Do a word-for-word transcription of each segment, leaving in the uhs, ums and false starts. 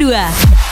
dua.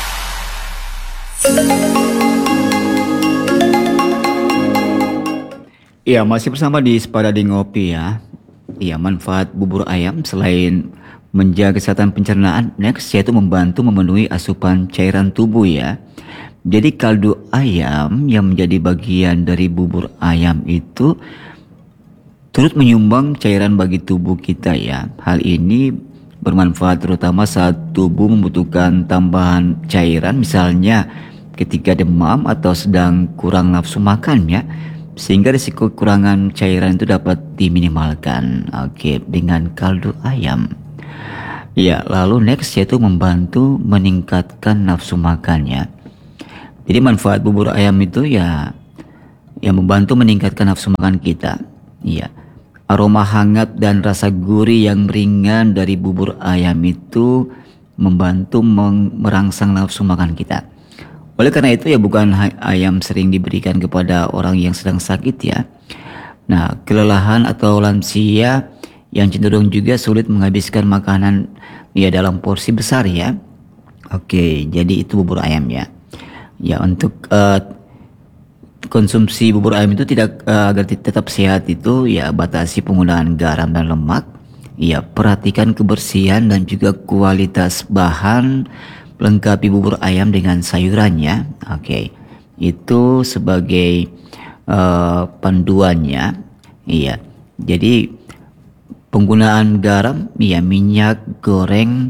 Ya, masih bersama di Sepada di Ngopi ya. Ya, manfaat bubur ayam selain menjaga kesehatan pencernaan, next yaitu membantu memenuhi asupan cairan tubuh ya. Jadi kaldu ayam yang menjadi bagian dari bubur ayam itu turut menyumbang cairan bagi tubuh kita ya. Hal ini bermanfaat terutama saat tubuh membutuhkan tambahan cairan, misalnya ketika demam atau sedang kurang nafsu makan ya, sehingga risiko kekurangan cairan itu dapat diminimalkan. Oke, dengan kaldu ayam. Ya, lalu next yaitu membantu meningkatkan nafsu makannya. Jadi manfaat bubur ayam itu ya yang membantu meningkatkan nafsu makan kita. Iya. Aroma hangat dan rasa gurih yang ringan dari bubur ayam itu membantu merangsang nafsu makan kita. Oleh karena itu ya bukan ayam sering diberikan kepada orang yang sedang sakit ya. Nah, kelelahan atau lansia yang cenderung juga sulit menghabiskan makanan ya dalam porsi besar ya. Oke, jadi itu bubur ayam ya. Ya, untuk uh, konsumsi bubur ayam itu tidak uh, agar tetap sehat itu ya batasi penggunaan garam dan lemak. Ya, perhatikan kebersihan dan juga kualitas bahan. Lengkapi bubur ayam dengan sayurannya. Oke, itu sebagai uh, panduannya. Iya, jadi penggunaan garam, ya minyak goreng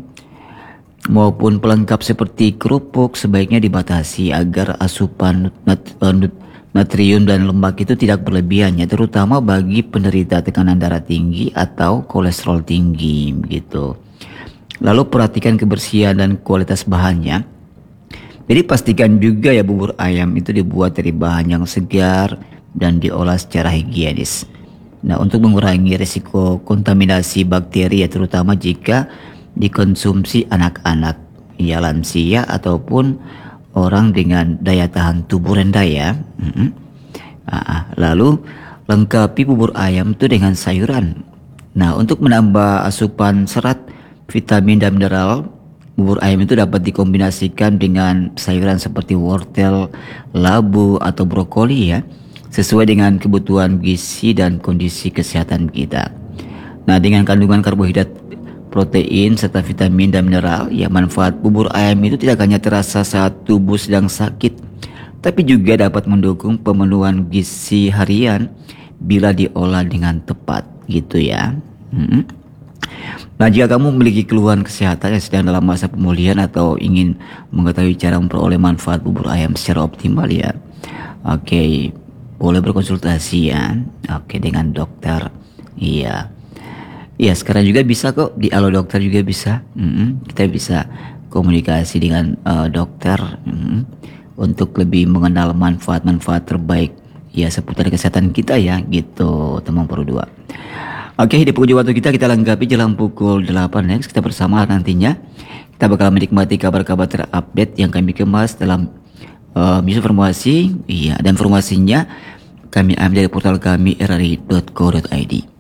maupun pelengkap seperti kerupuk sebaiknya dibatasi agar asupan nat, nat, natrium dan lemak itu tidak berlebihan ya, terutama bagi penderita tekanan darah tinggi atau kolesterol tinggi gitu. Lalu perhatikan kebersihan dan kualitas bahannya. Jadi pastikan juga ya bubur ayam itu dibuat dari bahan yang segar dan diolah secara higienis. Nah, untuk mengurangi risiko kontaminasi bakteri ya, terutama jika dikonsumsi anak-anak, ya lansia ataupun orang dengan daya tahan tubuh rendah ya. Mm-hmm. Nah, lalu lengkapi bubur ayam itu dengan sayuran. Nah, untuk menambah asupan serat, vitamin dan mineral, bubur ayam itu dapat dikombinasikan dengan sayuran seperti wortel, labu atau brokoli ya, sesuai dengan kebutuhan gizi dan kondisi kesehatan kita. Nah, dengan kandungan karbohidrat, protein serta vitamin dan mineral, ya manfaat bubur ayam itu tidak hanya terasa saat tubuh sedang sakit, tapi juga dapat mendukung pemenuhan gizi harian bila diolah dengan tepat gitu ya. Hmm. Nah, jika kamu memiliki keluhan kesehatan yang sedang dalam masa pemulihan atau ingin mengetahui cara memperoleh manfaat bubur ayam secara optimal ya, oke, boleh berkonsultasi ya, oke, dengan dokter. Iya, iya sekarang juga bisa kok di Halo Dokter juga bisa. Mm-hmm. Kita bisa komunikasi dengan uh, dokter mm-hmm. untuk lebih mengenal manfaat-manfaat terbaik ya seputar kesehatan kita ya, gitu teman Pro dua. Oke, di penghujung waktu kita kita lengkapi jelang pukul delapan next. Kita bersama nantinya kita bakal menikmati kabar-kabar terupdate yang kami kemas dalam uh, informasi, iya, dan informasinya kami ambil dari portal kami r r i dot co dot i d.